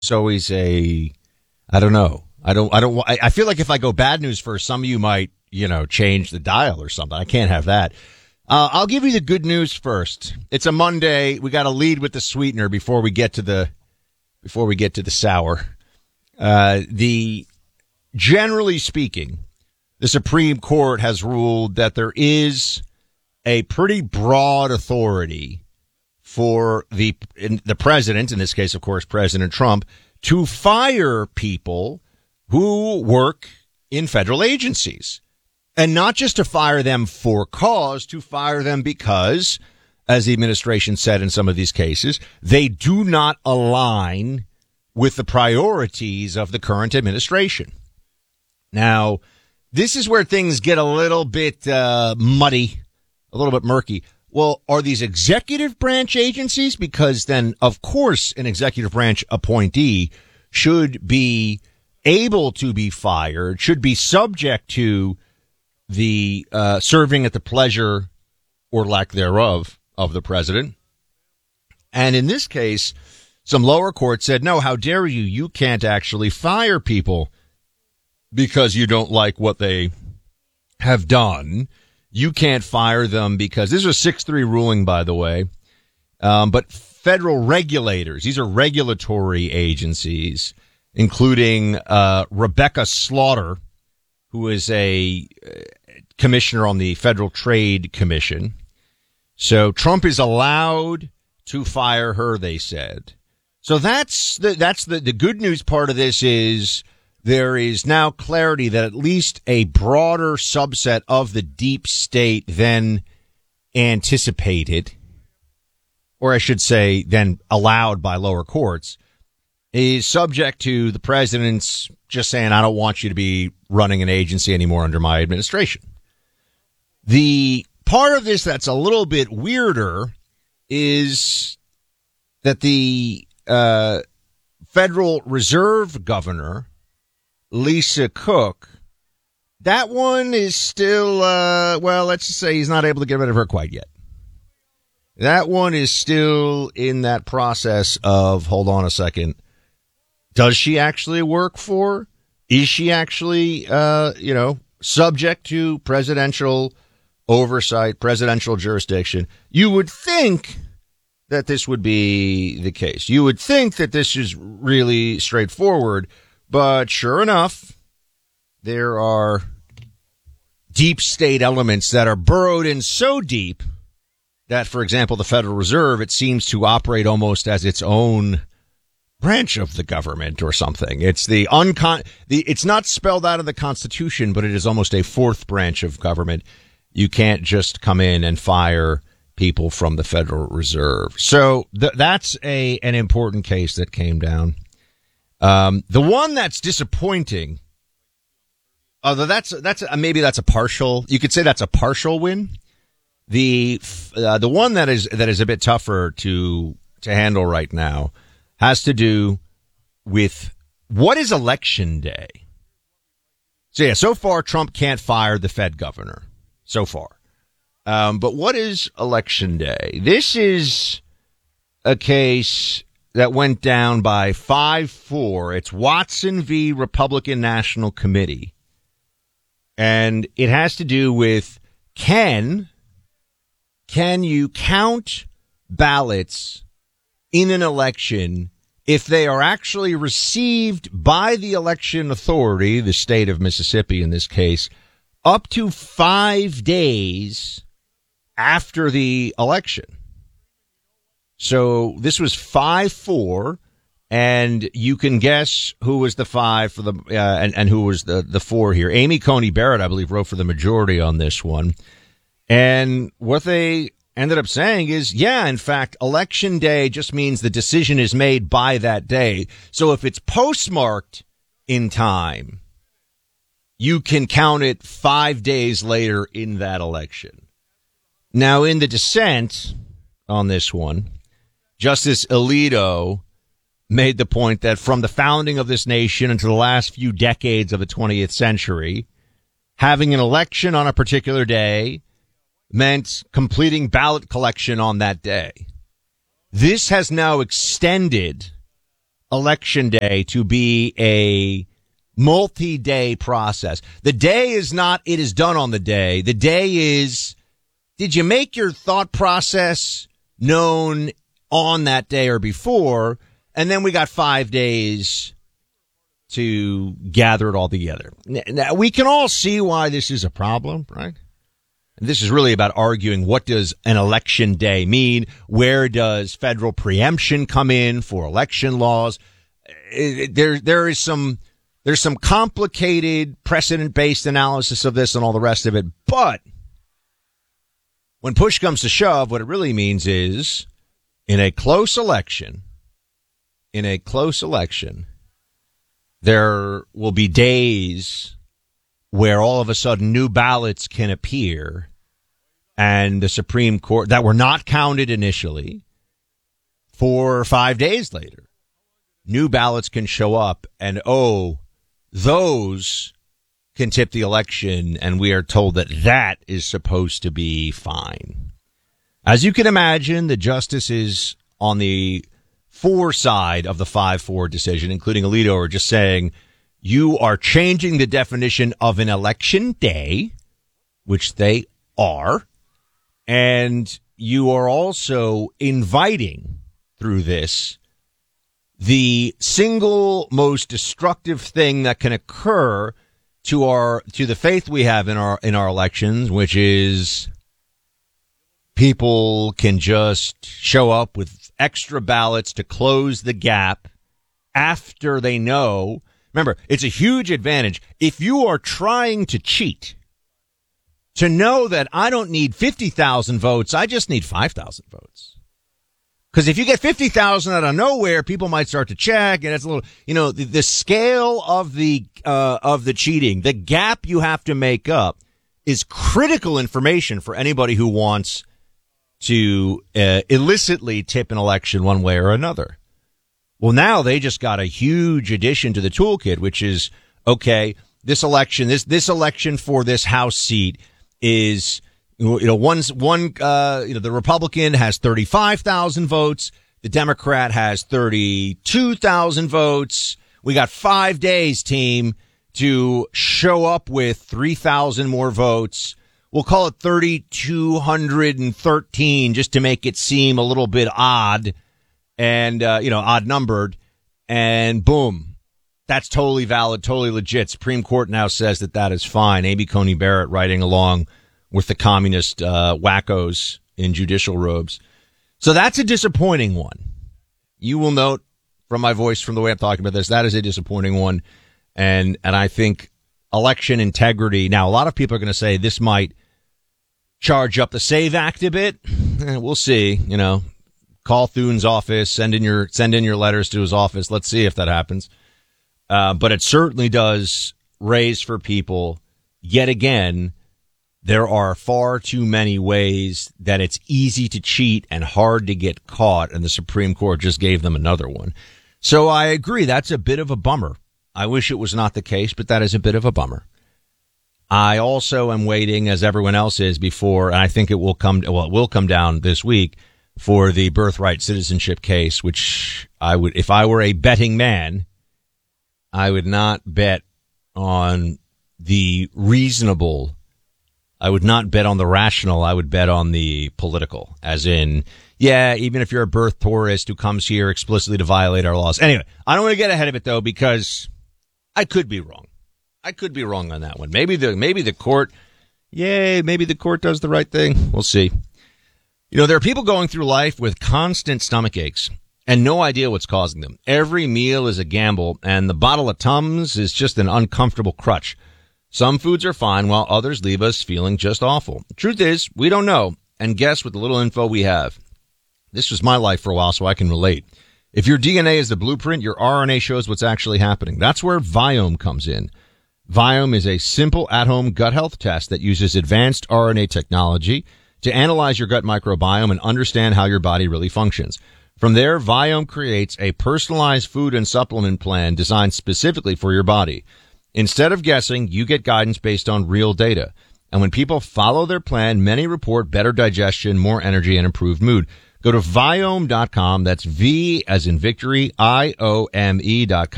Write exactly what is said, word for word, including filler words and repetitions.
It's always a, I don't know. I don't, I don't, I I feel like if I go bad news first, some of you might, you know, change the dial or something. I can't have that. Uh, I'll give you the good news first. It's a Monday. We got to lead with the sweetener before we get to the, before we get to the sour. Uh, the, generally speaking, the Supreme Court has ruled that there is a pretty broad authority for the in, the president, in this case, of course, President Trump, to fire people who work in federal agencies. And not just to fire them for cause, to fire them because, as the administration said in some of these cases, they do not align with the priorities of the current administration. Now, this is where things get a little bit uh, muddy, a little bit murky. Well, are these executive branch agencies? Because then, of course, an executive branch appointee should be able to be fired, should be subject to the uh, serving at the pleasure or lack thereof of the president. And in this case, some lower court said, no, how dare you? You can't actually fire people because you don't like what they have done. You can't fire them because this is a six three ruling, by the way. Um, but federal regulators, these are regulatory agencies, including uh, Rebecca Slaughter, who is a commissioner on the Federal Trade Commission. So Trump is allowed to fire her, they said. So that's the, that's the, the good news part of this is there is now clarity that at least a broader subset of the deep state than anticipated, or I should say than allowed by lower courts, is subject to the president's just saying, I don't want you to be running an agency anymore under my administration. The part of this that's a little bit weirder is that the uh, Federal Reserve governor, Lisa Cook, that one is still, uh, well, let's just say he's not able to get rid of her quite yet. That one is still in that process of, hold on a second, does she actually work for? Is she actually, uh, you know, subject to presidential oversight, presidential jurisdiction? You would think that this would be the case. You would think that this is really straightforward. But sure enough, there are deep state elements that are burrowed in so deep that, for example, the Federal Reserve, it seems to operate almost as its own branch of the government or something. It's the uncon the it's not spelled out of the Constitution, but it is almost a fourth branch of government. You can't just come in and fire people from the Federal Reserve. So th- that's a an important case that came down. Um, the one that's disappointing, although that's that's uh, maybe that's a partial, you could say that's a partial win. The uh, the one that is that is a bit tougher to to handle right now has to do with what is Election Day. So yeah, so far Trump can't fire the Fed governor. So far, um, but what is Election Day? This is a case that went down by five four. It's Watson v. Republican National Committee. And it has to do with can, can you count ballots in an election if they are actually received by the election authority, the state of Mississippi in this case, up to five days after the election? So this was five four, and you can guess who was the five for the uh, and, and who was the, the four here. Amy Coney Barrett, I believe, wrote for the majority on this one. And what they ended up saying is, yeah, in fact, Election Day just means the decision is made by that day. So if it's postmarked in time, you can count it five days later in that election. Now, in the dissent on this one, Justice Alito made the point that from the founding of this nation into the last few decades of the twentieth century, having an election on a particular day meant completing ballot collection on that day. This has now extended Election Day to be a multi-day process. The day is not, it is done on the day. The day is, did you make your thought process known on that day or before? And then we got five days to gather it all together. Now, we can all see why this is a problem, right? And this is really about arguing, what does an election day mean? Where does federal preemption come in for election laws? There, there is some, there's some complicated precedent-based analysis of this and all the rest of it. But when push comes to shove, what it really means is, in a close election, in a close election, there will be days where all of a sudden new ballots can appear, and the Supreme Court, that were not counted initially, four or five days later, new ballots can show up, and oh, those can tip the election, and we are told that that is supposed to be fine. As you can imagine, the justices on the for side of the five four decision, including Alito, are just saying, you are changing the definition of an election day, which they are, and you are also inviting through this the single most destructive thing that can occur to our to the faith we have in our in our elections, which is people can just show up with extra ballots to close the gap after they know. Remember, it's a huge advantage if you are trying to cheat, to know that I don't need fifty thousand votes, I just need five thousand votes. Because if you get fifty thousand out of nowhere, people might start to check, and it's a little, you know, the, the scale of the uh, of the cheating, the gap you have to make up is critical information for anybody who wants to uh, illicitly tip an election one way or another. Well, now they just got a huge addition to the toolkit, which is, okay, this election, this this election for this House seat is, you know, one's one, uh, you know, the Republican has thirty-five thousand votes. The Democrat has thirty-two thousand votes. We got five days, team, to show up with three thousand more votes. We'll call it three thousand two hundred thirteen just to make it seem a little bit odd and, uh, you know, odd numbered. And boom, that's totally valid, totally legit. Supreme Court now says that that is fine. Amy Coney Barrett writing along with the communist uh, wackos in judicial robes. So that's a disappointing one. You will note from my voice, from the way I'm talking about this, that is a disappointing one. And and I think election integrity. Now, a lot of people are going to say this might charge up the SAVE Act a bit. Eh, we'll see. You know, call Thune's office, send in your send in your letters to his office. Let's see if that happens. Uh, but it certainly does raise for people, yet again, there are far too many ways that it's easy to cheat and hard to get caught, and the Supreme Court just gave them another one. So I agree, that's a bit of a bummer. I wish it was not the case, but that is a bit of a bummer. I also am waiting, as everyone else is, before, and I think it will come, well, it will come down this week, for the birthright citizenship case, which I would, if I were a betting man, I would not bet on the reasonable. I would not bet on the rational. I would bet on the political, as in, yeah, even if you're a birth tourist who comes here explicitly to violate our laws. Anyway, I don't want to get ahead of it, though, because I could be wrong. I could be wrong on that one. Maybe the maybe the court, yay, maybe the court does the right thing. We'll see. You know, there are people going through life with constant stomach aches and no idea what's causing them. Every meal is a gamble, and the bottle of Tums is just an uncomfortable crutch. Some foods are fine, while others leave us feeling just awful. The truth is, we don't know, and guess with the little info we have. This was my life for a while, so I can relate. If your D N A is the blueprint, your R N A shows what's actually happening. That's where Viome comes in. Viome is a simple at-home gut health test that uses advanced R N A technology to analyze your gut microbiome and understand how your body really functions. From there, Viome creates a personalized food and supplement plan designed specifically for your body. Instead of guessing, you get guidance based on real data. And when people follow their plan, many report better digestion, more energy, and improved mood. Go to Viome dot com. That's V as in victory, I O M E dot com.